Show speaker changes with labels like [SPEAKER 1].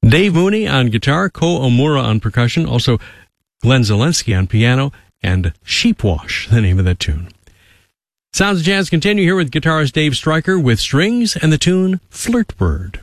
[SPEAKER 1] Dave Mooney on guitar, Ko Omura on percussion, also Glenn Zelensky on piano, and Sheepwash, the name of that tune. Sounds of Jazz continue here with guitarist Dave Stryker with strings and the tune Flirtbird.